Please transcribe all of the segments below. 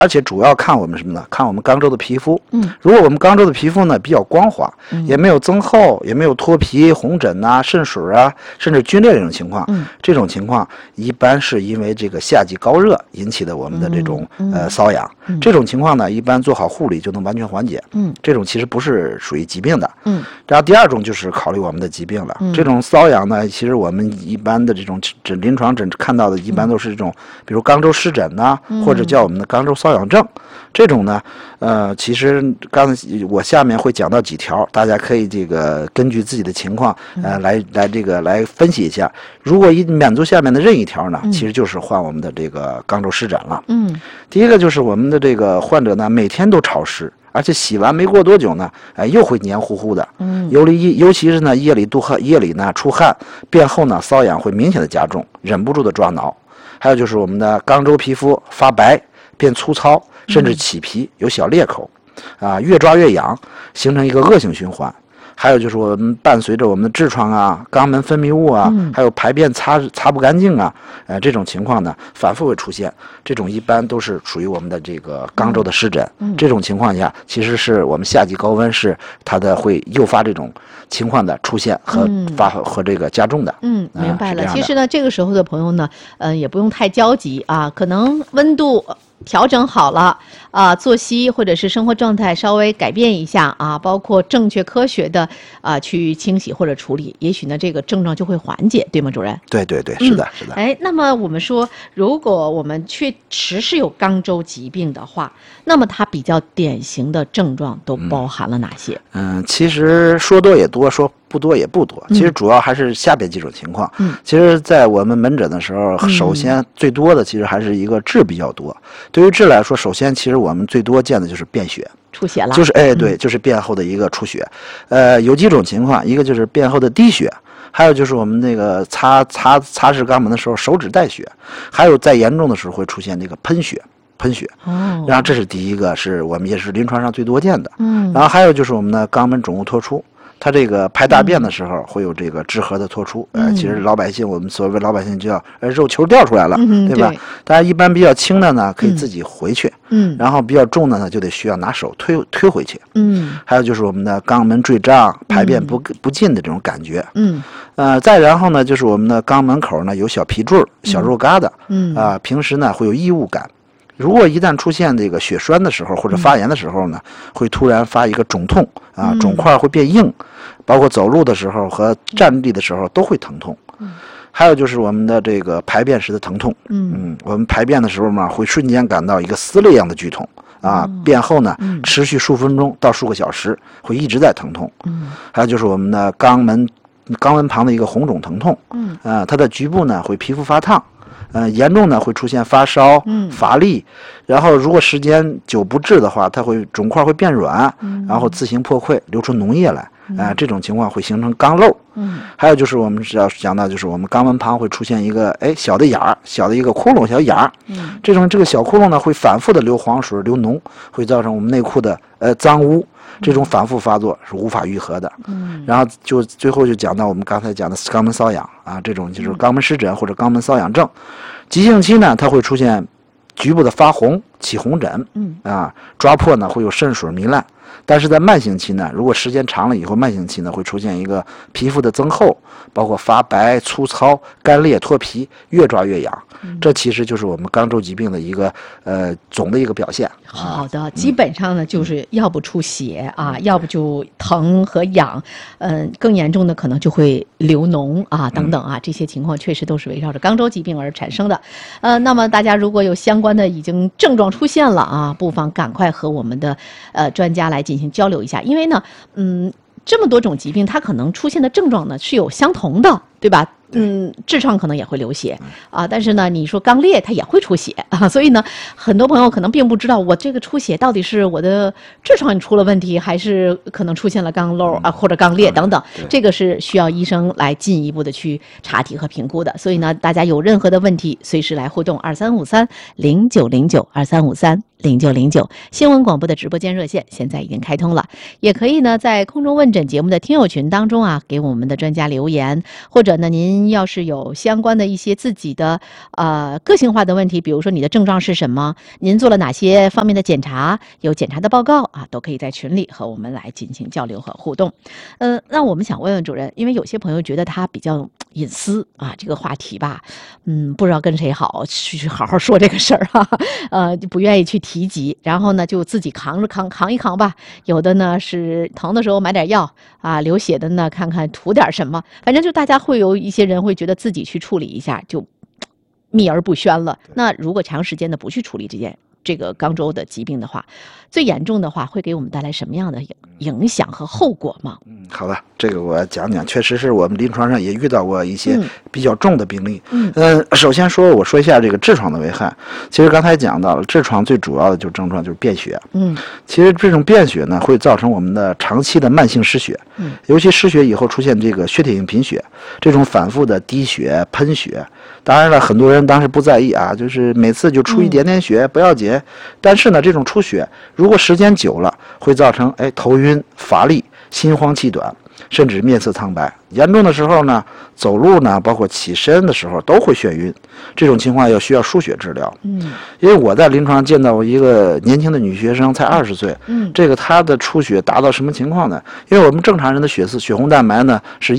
而且主要看我们什么呢？看我们肛周的皮肤。如果我们肛周的皮肤呢比较光滑，也没有增厚，也没有脱皮、红疹啊、渗水啊，甚至皲裂这种情况，这种情况一般是因为这个夏季高热引起的我们的这种瘙痒。这种情况呢，一般做好护理就能完全缓解。这种其实不是属于疾病的。然后第二种就是考虑我们的疾病了。这种瘙痒呢，其实我们一般的这种临床看到的，一般都是这种，比如肛周湿疹呐，或者叫我们的肛周瘙痒症。这种呢，其实我下面会讲到几条，大家可以这个根据自己的情况，来分析一下。如果满足下面的任意一条呢，其实就是患我们的这个肛周湿疹了。第一个就是我们的这个患者呢，每天都潮湿，而且洗完没过多久呢，又会黏糊糊的。尤其是呢夜里呢出汗，便后呢瘙痒会明显的加重，忍不住的抓挠。还有就是我们的肛周皮肤发白、变粗糙，甚至起皮，有小裂口，越抓越痒，形成一个恶性循环。还有就是我们伴随着我们的痔疮啊、肛门分泌物啊，还有排便擦不干净啊，这种情况呢反复会出现。这种一般都是属于我们的这个肛周的湿疹。这种情况下，其实是我们夏季高温是它的会诱发这种情况的出现和这个加重的。 明白了。其实呢，这个时候的朋友呢，也不用太焦急啊，可能温度调整好了啊，作息或者是生活状态稍微改变一下啊，包括正确科学的去清洗或者处理，也许呢这个症状就会缓解，对吗，主任？ 对，是的。 那么我们说，如果我们确实是有肛周疾病的话，那么它比较典型的症状都包含了哪些？ 其实说多也多，说不多也不多，其实主要还是下边几种情况。其实在我们门诊的时候，首先最多的其实还是一个痔比较多。对于痔来说，首先其实我们最多见的就是便血， 出血了， 就是对，就是便后的一个出血。有几种情况，一个就是便后的滴血，还有就是我们那个擦拭肛门的时候手指带血，还有再严重的时候会出现这个喷血。然后这是第一个，是我们也是临床上最多见的。然后还有就是我们的肛门肿物脱出。它这个排大便的时候会有这个质核的脱出，其实我们所谓老百姓就叫肉球掉出来了，对吧？大家一般比较轻的呢，可以自己回去，然后比较重的呢，就得需要拿手推回去。还有就是我们的肛门坠胀、排便不尽的这种感觉。再然后呢，就是我们的肛门口呢有小皮坠、小肉疙瘩，平时呢会有异物感。如果一旦出现这个血栓的时候或者发炎的时候呢，会突然发一个肿痛肿块会变硬，包括走路的时候和站立的时候都会疼痛。还有就是我们的这个排便时的疼痛。我们排便的时候嘛，会瞬间感到一个撕裂一样的剧痛便后呢持续数分钟到数个小时，会一直在疼痛。还有就是我们的肛门旁的一个红肿疼痛。它的局部呢会皮肤发烫。严重呢会出现发烧、乏力，然后如果时间久不治的话，它肿块会变软，然后自行破溃，流出脓液来。这种情况会形成肛瘘。还有就是我们要讲到，就是我们肛门旁会出现一个小的眼儿，小的一个窟窿、小眼儿。这个小窟窿呢会反复的流黄水、流脓，会造成我们内裤的脏污。这种反复发作是无法愈合的。然后就最后就讲到我们刚才讲的肛门瘙痒这种就是肛门湿疹或者肛门瘙痒症。急性期呢，它会出现局部的发红、起红疹，抓破呢会有渗水糜烂。但是在慢性期呢，如果时间长了以后，慢性期呢会出现一个皮肤的增厚，包括发白、粗糙、干裂、脱皮，越抓越痒。这其实就是我们肛周疾病的一个总的一个表现。 好的，基本上呢就是要不出血要不就疼和痒，更严重的可能就会流脓等等这些情况确实都是围绕着肛周疾病而产生的。那么大家如果有相关的已经症状出现了不妨赶快和我们的专家来进行交流一下，因为呢这么多种疾病它可能出现的症状呢是有相同的，对吧？痔疮可能也会流血但是呢，你说肛裂它也会出血所以呢，很多朋友可能并不知道我这个出血到底是我的痔疮出了问题，还是可能出现了肛瘘或者肛裂等等，这个是需要医生来进一步的去查体和评估的。所以呢，大家有任何的问题，随时来互动23530909，23530909。新闻广播的直播间热线现在已经开通了，也可以呢在空中问诊节目的听友群当中给我们的专家留言，或者呢您您要是有相关的一些自己的个性化的问题，比如说你的症状是什么，您做了哪些方面的检查，有检查的报告啊，都可以在群里和我们来进行交流和互动。那我们想问问主任，因为有些朋友觉得他比较隐私啊，这个话题吧，不知道跟谁好去好好说这个事儿哈，就不愿意去提及，然后呢就自己扛一扛吧。有的呢是疼的时候买点药啊，流血的呢看看涂点什么，反正就大家会有一些人会觉得自己去处理一下就秘而不宣了。那如果长时间的不去处理这个肛周的疾病的话，最严重的话会给我们带来什么样的影响和后果吗？ 好的，这个我讲讲，确实是我们临床上也遇到过一些比较重的病例。首先我说一下这个痔疮的危害。其实刚才讲到了，痔疮最主要的症状就是便血。其实这种便血呢，会造成我们的长期的慢性失血。尤其失血以后出现这个血铁性贫血，这种反复的滴血、喷血。当然了，很多人当时不在意啊，就是每次就出一点点血不要紧。但是呢，这种出血如果时间久了，会造成头晕、乏力、心慌气短，甚至面色苍白。严重的时候呢，走路呢，包括起身的时候都会眩晕。这种情况需要输血治疗。因为我在临床上见到一个年轻的女学生，才20岁。这个她的出血达到什么情况呢？因为我们正常人的血红蛋白呢是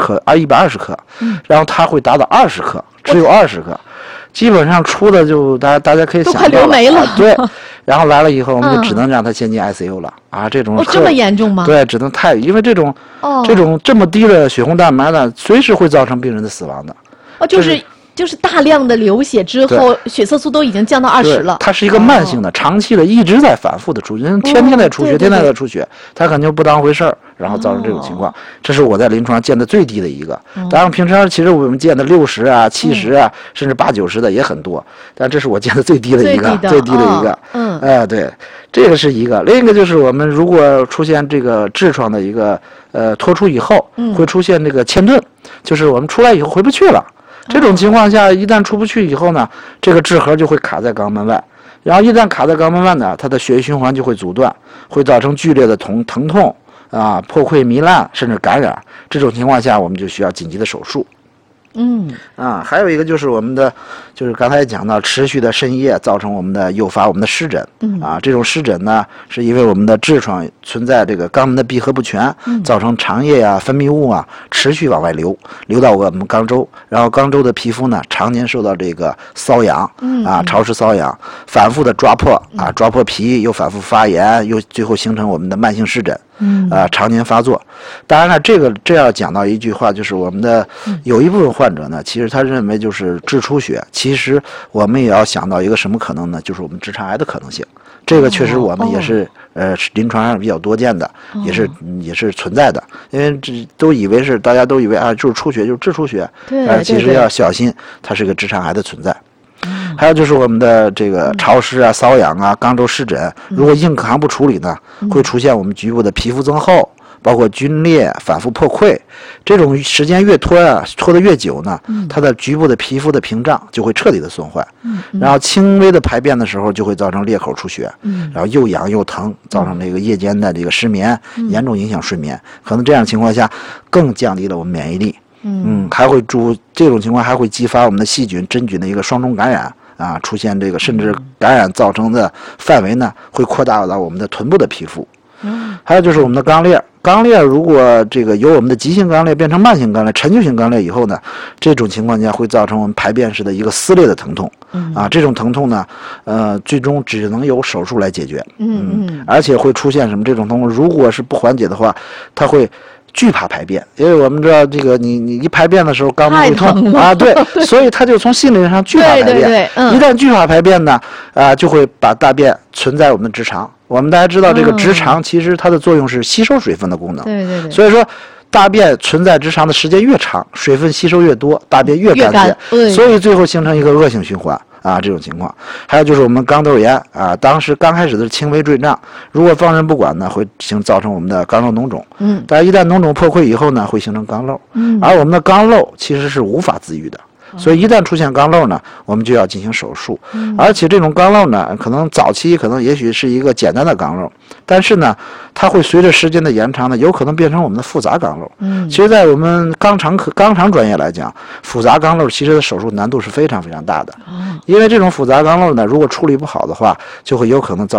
120克，然后她会达到20克，只有20克。基本上出的就大家可以想到了， 都快流没了。 对，然后来了以后，我们就只能让他先进 ICU 了啊！这种这么严重吗？ 对，只能因为这种这么低的血红蛋白呢，随时会造成病人的死亡的。 就是大量的流血之后，血色素都已经降到20了。 它是一个慢性的、长期的，一直在反复的出血，天天在出血，天天在出血，他肯定不当回事儿，然后造成这种情况。这是我在临床上见的最低的一个。当然，平常其实我们见的60啊、70啊，甚至80、90的也很多，但这是我见的最低的一个，最低的一个。对，这个是一个。另一个就是我们如果出现这个痔疮的一个脱出以后，会出现这个嵌顿，就是我们出来以后回不去了。这种情况下，一旦出不去以后呢，这个痔核就会卡在肛门外，然后一旦卡在肛门外呢，它的血液循环就会阻断，会造成剧烈的疼痛啊、破溃糜烂，甚至感染。这种情况下，我们就需要紧急的手术。还有一个就是我们的，就是刚才讲到持续的渗液造成我们的诱发我们的湿疹。这种湿疹呢，是因为我们的痔疮存在这个肛门的闭合不全，造成肠液啊、分泌物啊持续往外流到我们肛周，然后肛周的皮肤呢常年受到这个瘙痒潮湿瘙痒，反复的抓破抓破皮，又反复发炎，又最后形成我们的慢性湿疹。常年发作。当然了，这要讲到一句话，就是我们的有一部分患者呢，其实他认为就是痔出血，其实我们也要想到一个什么可能呢？就是我们直肠癌的可能性。这个确实我们也是临床上比较多见的，也是存在的。因为大家都以为就是出血就是痔出血，其实要小心，它是个直肠癌的存在。还有就是我们的这个潮湿啊、瘙痒啊、肛周湿疹，如果硬扛不处理呢，会出现我们局部的皮肤增厚，包括皲裂、反复破溃。这种时间越拖得越久呢，它的局部的皮肤的屏障就会彻底的损坏，然后轻微的排便的时候就会造成裂口出血，然后又痒又疼，造成这个夜间的这个失眠，严重影响睡眠。可能这样情况下更降低了我们免疫力。这种情况还会激发我们的细菌、真菌的一个双重感染出现这个甚至感染造成的范围呢，会扩大到我们的臀部的皮肤。还有就是我们的肛裂，如果这个由我们的急性肛裂变成慢性肛裂、陈旧性肛裂以后呢，这种情况下会造成我们排便时的一个撕裂的疼痛。这种疼痛呢，最终只能由手术来解决。而且会出现什么？这种疼痛如果是不缓解的话，它会惧怕排便，因为我们知道这个你一排便的时候肛门会痛对，所以他就从心理上惧怕排便。一旦惧怕排便呢，就会把大便存在我们的直肠。我们大家知道，这个直肠其实它的作用是吸收水分的功能。对。所以说，大便存在直肠的时间越长，水分吸收越多，大便越干净，所以最后形成一个恶性循环。这种情况。还有就是我们肛窦炎当时刚开始的是轻微坠胀，如果放任不管呢，会造成我们的肛瘘脓肿。但一旦脓肿破溃以后呢，会形成肛瘘。而我们的肛瘘其实是无法自愈的。 所以一旦出现肛瘘呢，我们就要进行手术。而且这种肛瘘呢，可能早期也许是一个简单的肛瘘，但是呢，它会随着时间的延长呢，有可能变成我们的复杂肛瘘。其实，在我们肛肠专业来讲，复杂肛瘘其实的手术难度是非常非常大的，因为这种复杂肛瘘呢，如果处理不好的话，就会有可能造